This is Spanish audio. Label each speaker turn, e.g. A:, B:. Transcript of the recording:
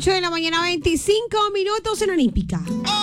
A: 8 de la mañana, 25 minutos en Olímpica.